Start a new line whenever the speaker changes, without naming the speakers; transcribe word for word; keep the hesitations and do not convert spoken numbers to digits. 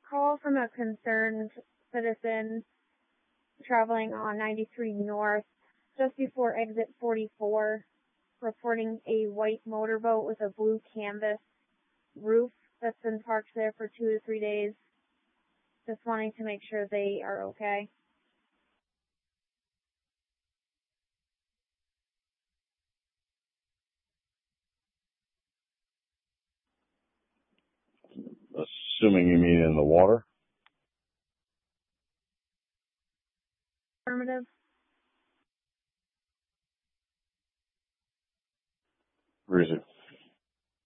call from a concerned citizen traveling on ninety-three North just before exit forty-four, reporting a white motorboat with a blue canvas roof that's been parked there for two to three days. Just wanting to make sure they are okay.
Assuming you mean in the water?
Affirmative.
Or is it